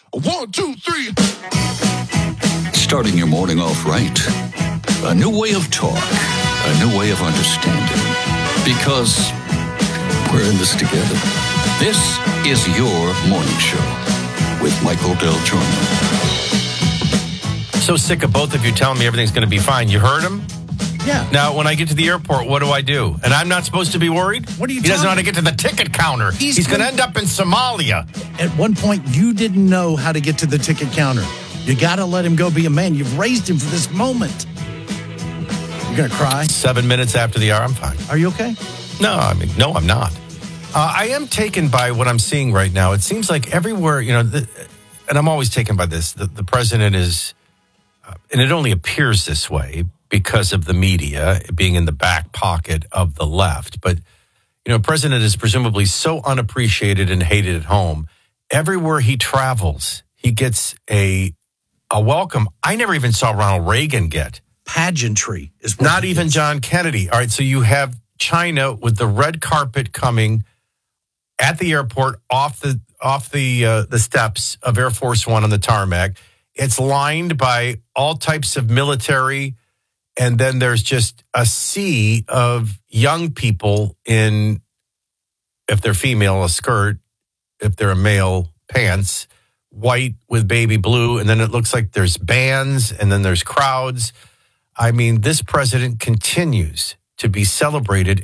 1, 2, 3. Starting your morning off right. A new way of talk. A new way of understanding. Because we're in this together. This is your morning show with Michael Del Giorno. So sick of both of you telling me everything's going to be fine. You heard him? Yeah. Now, when I get to the airport, what do I do? And I'm not supposed to be worried? What are you He doesn't know how talking- to get to the ticket counter. He's going to end up in Somalia. At one point, you didn't know how to get to the ticket counter. You got to let him go be a man. You've raised him for this moment. You're going to cry? 7 minutes after the hour, I'm fine. Are you okay? No, I'm not. I am taken by what I'm seeing right now. It seems like everywhere, and I'm always taken by this, the president is, and it only appears this way because of the media being in the back pocket of the left. But, president is presumably so unappreciated and hated at home. Everywhere he travels, he gets a welcome I never even saw Ronald Reagan get. Pageantry is what Not he even gets. John Kennedy. All right, so you have China with the red carpet coming at the airport off the steps of Air Force One on the tarmac. It's lined by all types of military, and then there's just a sea of young people in, if they're female, a skirt, if they're a male, pants, white with baby blue, and then it looks like there's bands, and then there's crowds. I mean, this president continues to be celebrated